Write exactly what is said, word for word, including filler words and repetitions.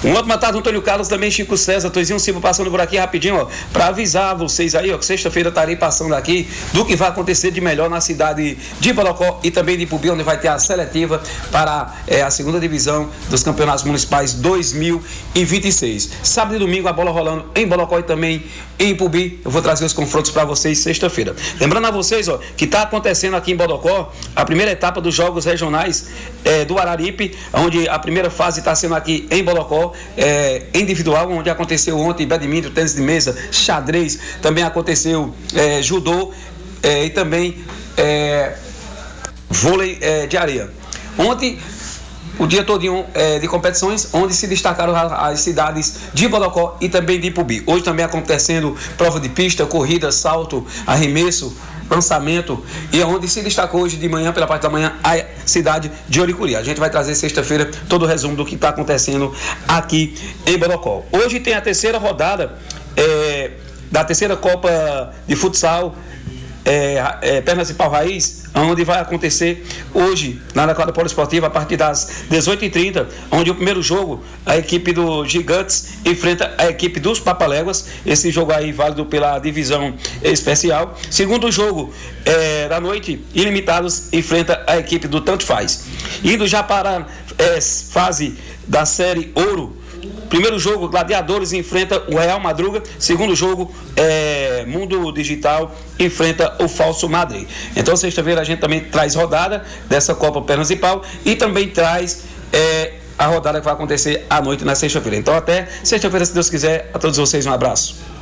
Um outro matado, Antônio Carlos, também Chico César, Toizinho Silva passando por aqui rapidinho, ó, para avisar vocês aí, ó, que sexta-feira estarei passando aqui do que vai acontecer de melhor na cidade de Bodocó e também de Ipubi, onde vai ter a seletiva para é, a segunda divisão dos campeonatos municipais dois mil e vinte e seis. Sábado e domingo a bola rolando em Bodocó e também em Ipubi. Eu vou trazer os confrontos para vocês sexta-feira. Lembrando a vocês, ó, que está acontecendo aqui em Bodocó a primeira etapa dos jogos regionais é, do Araripe, onde a primeira fase está sendo aqui em Bodocó, é, individual, onde aconteceu ontem badminton, tênis de mesa, xadrez, também aconteceu é, judô é, e também é, vôlei é, de areia. Ontem o dia todinho é, de competições, onde se destacaram as cidades de Bodocó e também de Ipubi. Hoje também acontecendo prova de pista, corrida, salto, arremesso, lançamento, e é onde se destacou hoje de manhã, pela parte da manhã, a cidade de Oricuri. A gente vai trazer sexta-feira todo o resumo do que está acontecendo aqui em Bodocó. Hoje tem a terceira rodada é, da terceira Copa de Futsal É, é, Pernas e Pau Raiz, onde vai acontecer hoje na quadra poliesportiva a partir das dezoito e trinta, onde o primeiro jogo a equipe do Gigantes enfrenta a equipe dos Papaléguas, esse jogo aí válido pela divisão especial. Segundo jogo é, da noite, Ilimitados enfrenta a equipe do Tanto Faz. Indo já para a é, fase da série Ouro, primeiro jogo, Gladiadores enfrenta o Real Madruga. Segundo jogo, é, Mundo Digital enfrenta o Falso Madrid. Então, sexta-feira a gente também traz rodada dessa Copa Pernas e Pau e também traz é, a rodada que vai acontecer à noite na sexta-feira. Então, até sexta-feira, se Deus quiser. A todos vocês, um abraço.